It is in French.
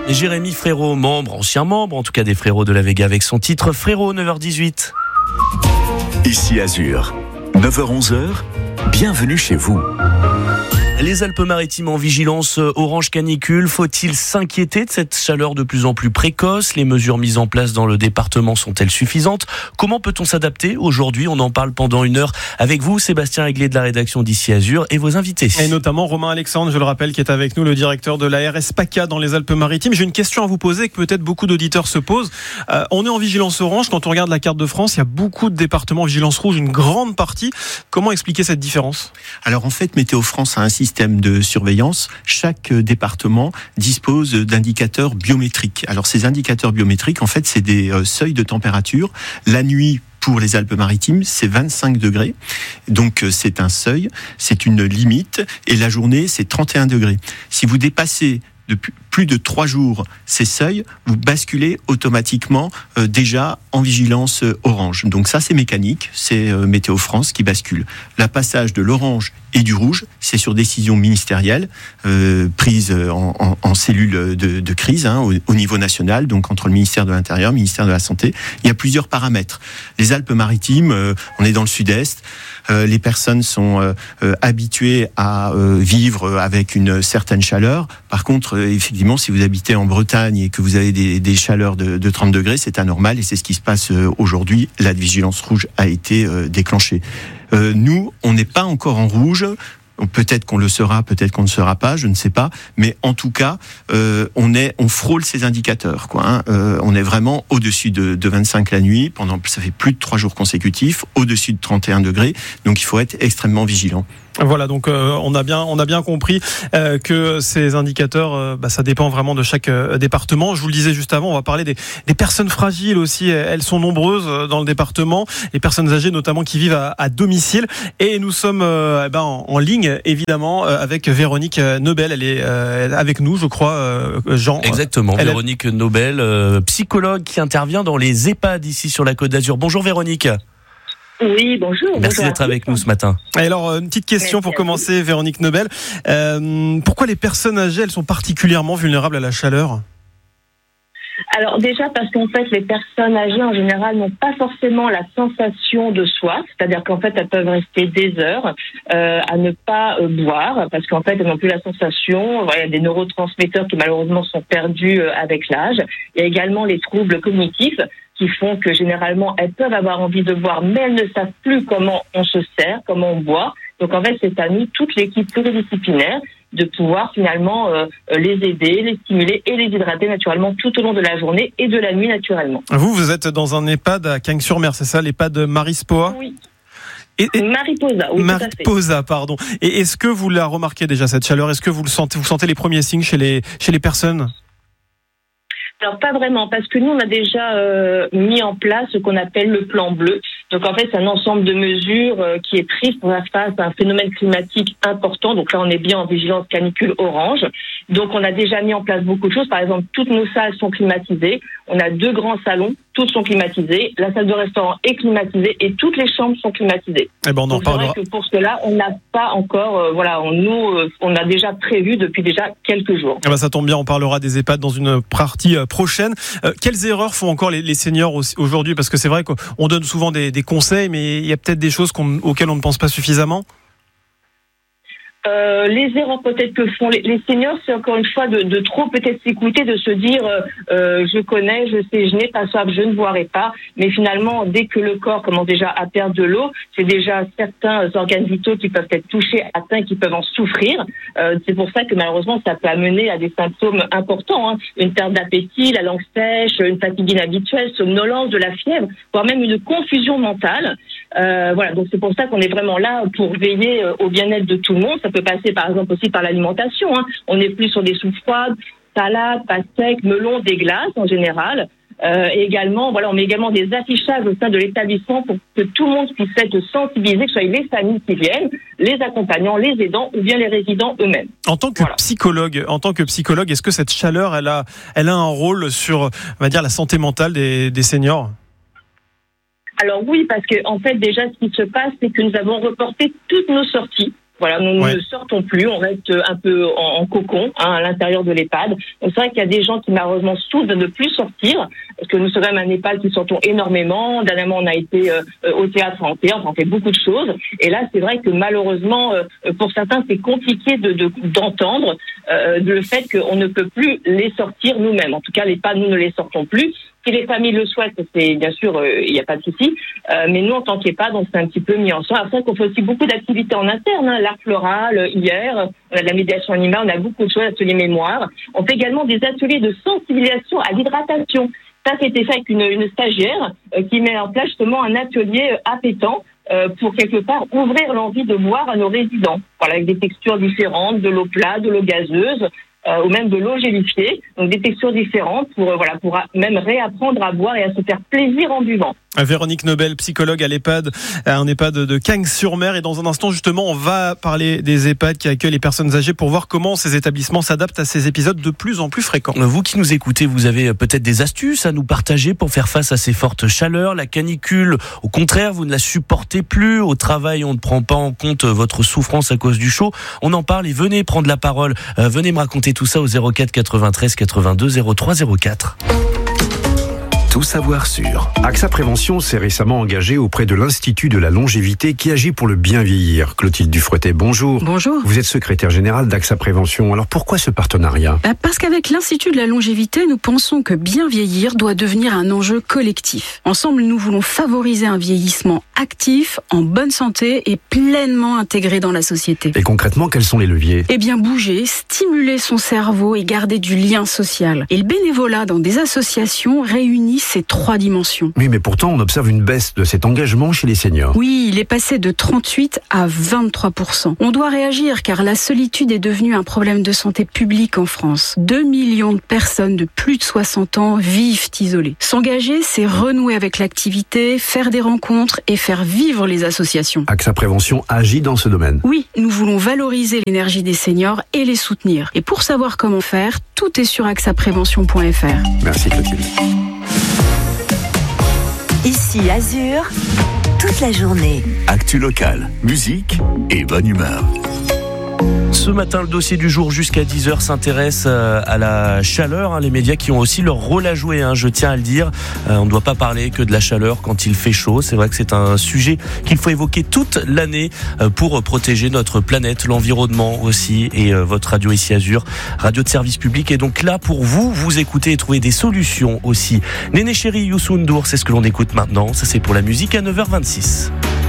Jérémy Frérot, ancien membre en tout cas des Frérots de la Vega avec son titre Frérot, 9h18. Ici Azur, 9h-11h, bienvenue chez vous. Les Alpes-Maritimes en vigilance orange canicule. Faut-il s'inquiéter de cette chaleur de plus en plus précoce ? Les mesures mises en place dans le département sont-elles suffisantes ? Comment peut-on s'adapter ? Aujourd'hui, on en parle pendant une heure avec vous, Sébastien Aiglé de la rédaction d'Ici Azur et vos invités. Et notamment Romain Alexandre, je le rappelle, qui est avec nous, le directeur de l'ARS PACA dans les Alpes-Maritimes. J'ai une question à vous poser que peut-être beaucoup d'auditeurs se posent. On est en vigilance orange. Quand on regarde la carte de France, il y a beaucoup de départements en vigilance rouge, une grande partie. Comment expliquer cette différence ? Alors en fait, Météo France a un système de surveillance. Chaque département dispose d'indicateurs biométriques. Alors ces indicateurs biométriques, en fait, c'est des seuils de température. La nuit, pour les Alpes-Maritimes, c'est 25 degrés. Donc, c'est un seuil, c'est une limite. Et la journée, c'est 31 degrés. Si vous dépassez depuis plus de 3 jours ces seuils, vous basculez automatiquement déjà en vigilance orange. Donc ça, c'est mécanique, c'est Météo France qui bascule. Le passage de l'orange et du rouge, c'est sur décision ministérielle prise en cellule de crise au niveau national, donc entre le ministère de l'Intérieur, le ministère de la Santé. Il y a plusieurs paramètres. Les Alpes-Maritimes, on est dans le sud-est, les personnes sont habituées à vivre avec une certaine chaleur. Par contre, effectivement, si vous habitez en Bretagne et que vous avez des chaleurs de 30 degrés, c'est anormal et c'est ce qui se passe aujourd'hui. La vigilance rouge a été déclenchée. Nous, on n'est pas encore en rouge. Peut-être qu'on le sera, peut-être qu'on ne sera pas, je ne sais pas. Mais en tout cas, on frôle ces indicateurs, quoi. On est vraiment au-dessus de 25 la nuit. Ça fait plus de 3 jours consécutifs, au-dessus de 31 degrés. Donc, il faut être extrêmement vigilant. Voilà, donc on a bien compris que ces indicateurs, ça dépend vraiment de chaque département. Je vous le disais juste avant, on va parler des personnes fragiles aussi. Elles sont nombreuses dans le département, les personnes âgées notamment qui vivent à domicile. Et nous sommes en ligne évidemment avec Véronique Nobel. Elle est avec nous, je crois, Jean. Exactement, Véronique Nobel, psychologue qui intervient dans les EHPAD ici sur la Côte d'Azur. Bonjour Véronique. Oui, bonjour. Merci d'être avec nous ce matin. Et alors, une petite question pour commencer, Véronique Nobel. Pourquoi les personnes âgées, elles sont particulièrement vulnérables à la chaleur ? Alors déjà parce qu'en fait les personnes âgées en général n'ont pas forcément la sensation de soif, c'est-à-dire qu'en fait elles peuvent rester des heures à ne pas boire parce qu'en fait elles n'ont plus la sensation. Il y a des neurotransmetteurs qui malheureusement sont perdus avec l'âge. Il y a également les troubles cognitifs qui font que généralement elles peuvent avoir envie de boire mais elles ne savent plus comment on se sert, comment on boit. Donc en fait c'est à nous, toute l'équipe pluridisciplinaire, de pouvoir finalement les aider, les stimuler et les hydrater naturellement tout au long de la journée et de la nuit naturellement. Vous êtes dans un EHPAD à Cagnes-sur-Mer, c'est ça, l'EHPAD Marispoa ? Oui. Mariposa, oui, Mariposa, pardon. Et est-ce que vous la remarquez déjà cette chaleur ? Est-ce que vous sentez les premiers signes chez les personnes ? Alors pas vraiment, parce que nous on a déjà mis en place ce qu'on appelle le plan bleu. Donc en fait c'est un ensemble de mesures qui est prise pour faire face à un phénomène climatique important. Donc là on est bien en vigilance canicule orange. Donc on a déjà mis en place beaucoup de choses. Par exemple, toutes nos salles sont climatisées. On a 2 grands salons, tous sont climatisés. La salle de restaurant est climatisée et toutes les chambres sont climatisées. Eh ben on en Donc c'est vrai que pour cela on n'a pas encore, on a déjà prévu depuis déjà quelques jours. Eh ben ça tombe bien, on parlera des EHPAD dans une partie prochaine. Quelles erreurs font encore les seniors aujourd'hui ? Parce que c'est vrai qu'on donne souvent des conseils, mais il y a peut-être des choses auxquelles on ne pense pas suffisamment. Les erreurs peut-être que font les seniors, c'est encore une fois de trop peut-être s'écouter, de se dire je connais, je sais, je n'ai pas soif, je ne boirai pas. Mais finalement, dès que le corps commence déjà à perdre de l'eau, c'est déjà certains organes vitaux qui peuvent être touchés, atteints, qui peuvent en souffrir. C'est pour ça que malheureusement, ça peut amener à des symptômes importants, une perte d'appétit, la langue sèche, une fatigue inhabituelle, somnolence, de la fièvre, voire même une confusion mentale. Voilà, donc c'est pour ça qu'on est vraiment là pour veiller au bien-être de tout le monde. Ça peut passer par exemple aussi par l'alimentation. On n'est plus sur des soupes froides, salades, pastèques, melons, des glaces en général. Et également, on met également des affichages au sein de l'établissement pour que tout le monde puisse être sensibilisé, que ce soit les familles qui viennent, les accompagnants, les aidants ou bien les résidents eux-mêmes. En tant que psychologue, est-ce que cette chaleur, elle a un rôle sur, on va dire, la santé mentale des seniors ? Alors oui, parce que en fait déjà ce qui se passe, c'est que nous avons reporté toutes nos sorties Voilà, nous ne sortons plus, on reste un peu en cocon à l'intérieur de l'EHPAD. Donc c'est vrai qu'il y a des gens qui malheureusement souffrent de ne plus sortir, parce que nous sommes quand même un EHPAD qui sortons énormément. Dernièrement, on a été au théâtre en théâtre, on fait beaucoup de choses. Et là, c'est vrai que malheureusement, pour certains, c'est compliqué d'entendre le fait qu'on ne peut plus les sortir nous-mêmes. En tout cas, l'EHPAD, nous ne les sortons plus. Si les familles le souhaitent, c'est bien sûr, il n'y a pas de souci. Mais nous, en tant qu'EHPAD, on s'est un petit peu mis en soin. Après, qu'on fait aussi beaucoup d'activités en interne, l'art floral, hier, on a de la médiation animale, on a beaucoup de choses, ateliers mémoire. On fait également des ateliers de sensibilisation à l'hydratation. Ça, c'était fait avec une stagiaire qui met en place justement un atelier appétant pour quelque part ouvrir l'envie de boire à nos résidents. Voilà, avec des textures différentes, de l'eau plate, de l'eau gazeuse, ou même de l'eau gélifiée, donc des textures différentes pour même réapprendre à boire et à se faire plaisir en buvant. Véronique Nobel, psychologue à l'EHPAD, un EHPAD de Cagnes-sur-Mer. Et dans un instant, justement, on va parler des EHPAD qui accueillent les personnes âgées pour voir comment ces établissements s'adaptent à ces épisodes de plus en plus fréquents. Vous qui nous écoutez, vous avez peut-être des astuces à nous partager pour faire face à ces fortes chaleurs, la canicule. Au contraire, vous ne la supportez plus. Au travail, on ne prend pas en compte votre souffrance à cause du chaud. On en parle et venez prendre la parole. Venez me raconter tout ça au 04 93 82 03 04. Tout savoir sur AXA Prévention s'est récemment engagé auprès de l'Institut de la longévité qui agit pour le bien vieillir. Clotilde Dufouettet, bonjour. Bonjour. Vous êtes secrétaire générale d'AXA Prévention. Alors pourquoi ce partenariat ? Parce qu'avec l'Institut de la longévité, nous pensons que bien vieillir doit devenir un enjeu collectif. Ensemble, nous voulons favoriser un vieillissement actif, en bonne santé et pleinement intégré dans la société. Et concrètement, quels sont les leviers ? Eh bien, bouger, stimuler son cerveau et garder du lien social. Et le bénévolat dans des associations réunit ces 3 dimensions. Oui, mais pourtant, on observe une baisse de cet engagement chez les seniors. Oui, il est passé de 38 à 23%. On doit réagir car la solitude est devenue un problème de santé publique en France. 2 millions de personnes de plus de 60 ans vivent isolées. S'engager, c'est renouer avec l'activité, faire des rencontres et faire vivre les associations. AXA Prévention agit dans ce domaine. Oui, nous voulons valoriser l'énergie des seniors et les soutenir. Et pour savoir comment faire, tout est sur axaprévention.fr. Merci Clotilde. Ici Azur, toute la journée. Actu locale, musique et bonne humeur. Ce matin, le dossier du jour jusqu'à 10h s'intéresse à la chaleur. Les médias qui ont aussi leur rôle à jouer, je tiens à le dire. On ne doit pas parler que de la chaleur quand il fait chaud. C'est vrai que c'est un sujet qu'il faut évoquer toute l'année pour protéger notre planète, l'environnement aussi. Et votre radio ici Azur, radio de service public, est donc là pour vous écouter et trouver des solutions aussi. Néné Chéri, Youssou N'Dour, c'est ce que l'on écoute maintenant. Ça, c'est pour la musique à 9h26.